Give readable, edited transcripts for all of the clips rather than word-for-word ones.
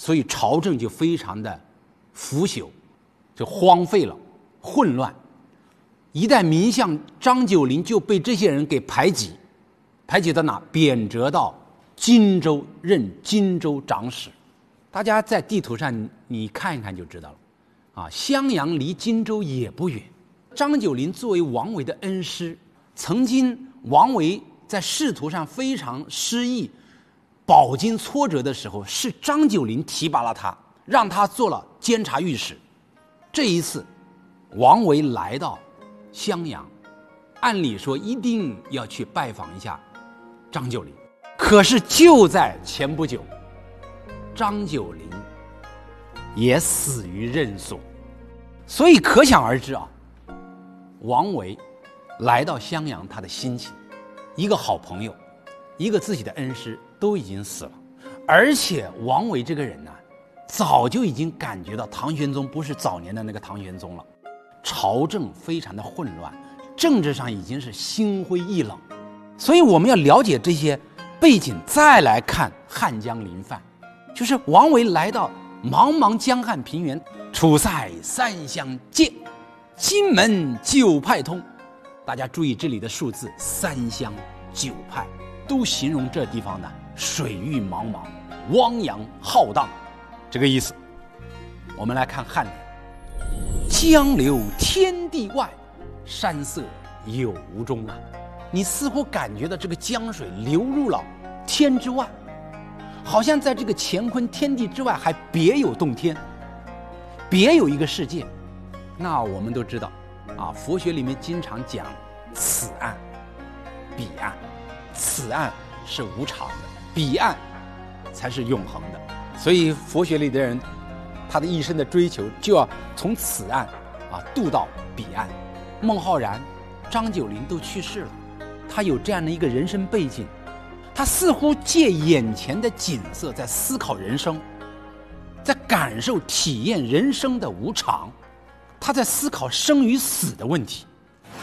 所以朝政就非常的腐朽，就荒废了，混乱。一代名相张九龄就被这些人给排挤到哪？贬谪到荆州任荆州长史。大家在地图上你看一看就知道了，襄阳离荆州也不远。张九龄作为王维的恩师，曾经王维在仕途上非常失意、饱经挫折的时候，是张九龄提拔了他，让他做了监察御史。这一次，王维来到襄阳，按理说一定要去拜访一下张九龄，可是就在前不久，张九龄也死于任所。所以可想而知王维来到襄阳，他的心情，一个好朋友，一个自己的恩师都已经死了，而且王维这个人早就已经感觉到唐玄宗不是早年的那个唐玄宗了，朝政非常的混乱，政治上已经是心灰意冷。所以我们要了解这些背景，再来看汉江临泛，就是王维来到茫茫江汉平原，楚塞三湘界，荆门九派通。大家注意这里的数字，三湘九派都形容这地方水域茫茫，汪洋浩荡，这个意思。我们来看颔联：江流天地外，山色有无中你似乎感觉到这个江水流入了天之外，好像在这个乾坤天地之外还别有洞天，别有一个世界。那我们都知道佛学里面经常讲此岸彼岸，此岸是无常的，彼岸才是永恒的。所以佛学里的人，他的一生的追求就要从此岸渡到彼岸。孟浩然、张九龄都去世了，他有这样的一个人生背景，他似乎借眼前的景色在思考人生，在感受体验人生的无常，他在思考生与死的问题。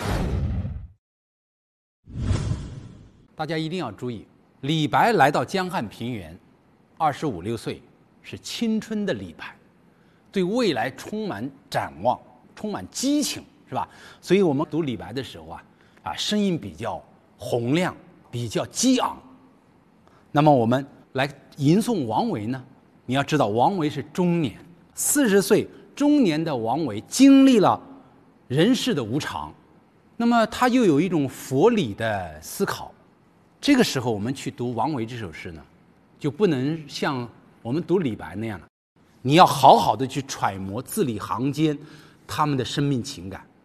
大家一定要注意，李白来到江汉平原，25、26岁，是青春的李白，对未来充满展望，充满激情，是吧？所以我们读李白的时候声音比较洪亮，比较激昂。那么我们来吟诵王维呢，你要知道王维是中年，40岁中年的王维经历了人世的无常，那么他又有一种佛理的思考。这个时候我们去读王维这首诗呢，就不能像我们读李白那样了，你要好好的去揣摩字里行间他们的生命情感。